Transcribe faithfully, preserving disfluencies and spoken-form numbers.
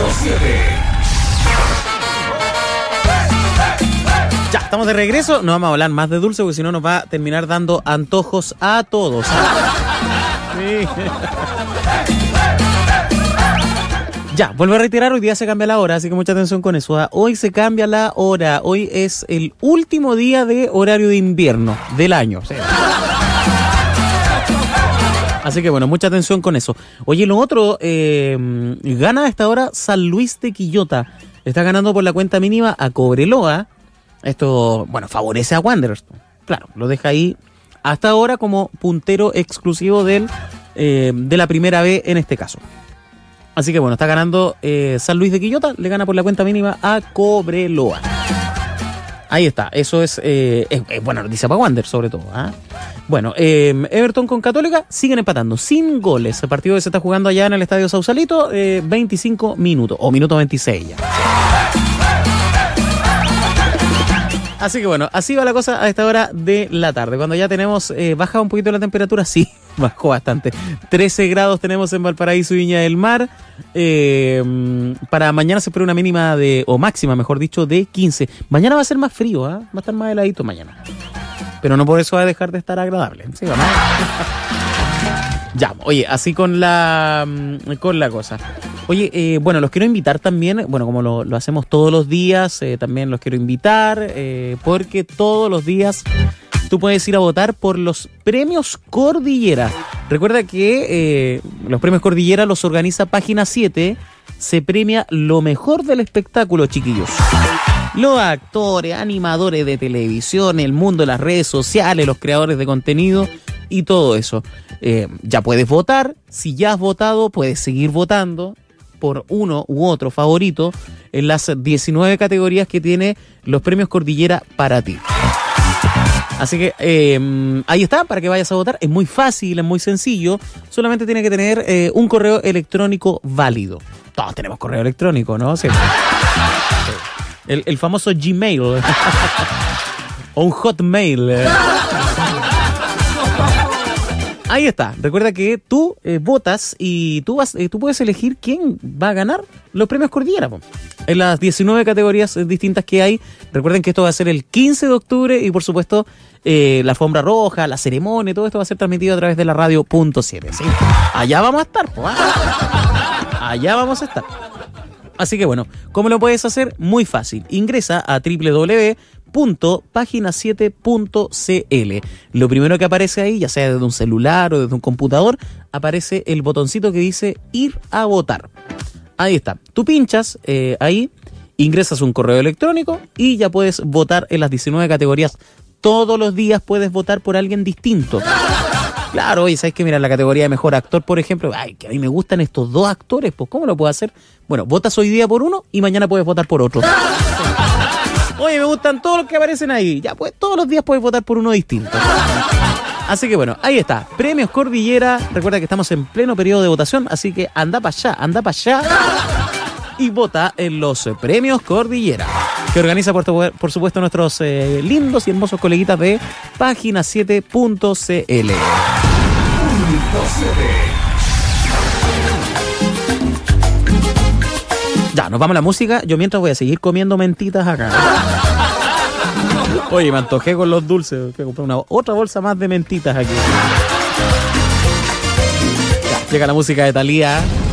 Ya, estamos de regreso. No vamos a hablar más de dulce porque si no nos va a terminar dando antojos a todos. Sí. Ya, vuelvo a reiterar, hoy día se cambia la hora, así que mucha atención con eso. ¿eh? Hoy se cambia la hora. Hoy es el último día de horario de invierno del año. Sí. Así que bueno, mucha atención con eso. Oye, lo otro, eh, gana a esta hora San Luis de Quillota. Está ganando por la cuenta mínima a Cobreloa. Esto, bueno, favorece a Wanderers. Claro, lo deja ahí hasta ahora como puntero exclusivo del, eh, de la primera B en este caso. Así que bueno, está ganando eh, San Luis de Quillota, le gana por la cuenta mínima a Cobreloa. Ahí está, eso es, eh, es, es buena noticia para Wander sobre todo. ¿eh? Bueno, eh, Everton con Católica siguen empatando sin goles. El partido que se está jugando allá en el Estadio Sausalito, eh, veinticinco minutos, o minuto veintiséis ya. Así que bueno, así va la cosa a esta hora de la tarde. Cuando ya tenemos eh, bajado un poquito la temperatura, sí, bajó bastante. trece grados tenemos en Valparaíso y Viña del Mar. Eh, para mañana se espera una mínima de, o máxima, mejor dicho, de quince. Mañana va a ser más frío, ¿eh? Va a estar más heladito mañana. Pero no por eso va a dejar de estar agradable. Sí, vamos. Ya, oye, así con la con la cosa. Oye, eh, bueno, los quiero invitar también, bueno, como lo, lo hacemos todos los días, eh, también los quiero invitar, eh, porque todos los días tú puedes ir a votar por los premios Cordillera. Recuerda que eh, los premios Cordillera los organiza Página siete, se premia lo mejor del espectáculo, chiquillos. Los actores, animadores de televisión, el mundo de las redes sociales, los creadores de contenido y todo eso. Eh, ya puedes votar, si ya has votado, puedes seguir votando por uno u otro favorito en las diecinueve categorías que tiene los premios Cordillera para ti. Así que eh, ahí está, para que vayas a votar. Es muy fácil, es muy sencillo. Solamente tiene que tener eh, un correo electrónico válido. Todos tenemos correo electrónico, ¿no? Sí. El, el famoso Gmail. O un Hotmail. Ahí está. Recuerda que tú eh, votas y tú vas, eh, tú puedes elegir quién va a ganar los premios Cordillera, po. En las diecinueve categorías distintas que hay. Recuerden que esto va a ser el quince de octubre y por supuesto eh, la alfombra roja, la ceremonia, todo esto va a ser transmitido a través de la radio punto siete. ¿Sí? Allá vamos a estar, po, ¿eh? Allá vamos a estar. Así que bueno, ¿cómo lo puedes hacer? Muy fácil. Ingresa a doble u doble u doble u punto página siete punto c l. Lo primero que aparece ahí, ya sea desde un celular o desde un computador, aparece el botoncito que dice ir a votar. Ahí está. Tú pinchas eh, ahí, ingresas un correo electrónico y ya puedes votar en las diecinueve categorías. Todos los días puedes votar por alguien distinto. Claro, y sabes que mira, la categoría de mejor actor, por ejemplo, ay, que a mí me gustan estos dos actores, pues ¿cómo lo puedo hacer? Bueno, votas hoy día por uno y mañana puedes votar por otro. Oye, me gustan todos los que aparecen ahí. Ya, pues todos los días puedes votar por uno distinto. Así que bueno, ahí está. Premios Cordillera. Recuerda que estamos en pleno periodo de votación, así que anda para allá, anda para allá y vota en los Premios Cordillera, que organiza por, por supuesto nuestros eh, lindos y hermosos coleguitas de página siete punto c l. Ya, nos vamos a la música. Yo mientras voy a seguir comiendo mentitas acá. Oye, me antojé con los dulces. Voy a comprar una, otra bolsa más de mentitas aquí. Ya, llega la música de Thalía.